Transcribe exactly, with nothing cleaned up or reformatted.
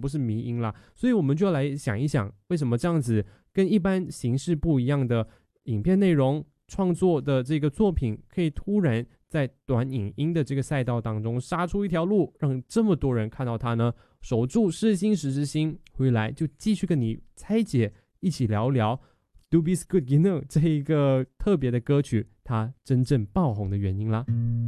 不是迷因啦。所以我们就来想一想，为什么这样子跟一般形式不一样的影片内容创作的这个作品，可以突然在短影音的这个赛道当中杀出一条路，让这么多人看到它呢？守住世新时之心，回来就继续跟你拆解，一起聊聊 Do Be Good You Know 这一个特别的歌曲它真正爆红的原因啦。